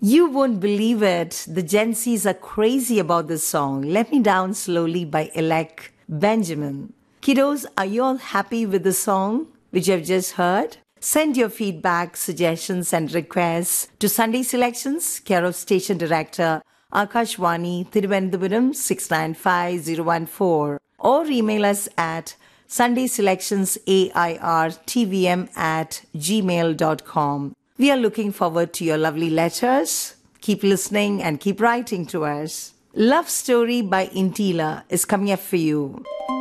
You won't believe it. The Gen Zs are crazy about this song. Let Me Down Slowly by Elec Benjamin. Kiddos, are you all happy with the song which you've just heard? Send your feedback, suggestions, and requests to Sunday Selections, care of Station Director Akashwani, Thiruvananthapuram 695014, or email us at sundayselectionsairtvm@gmail.com. We are looking forward to your lovely letters. Keep listening and keep writing to us. Love Story by Intila is coming up for you.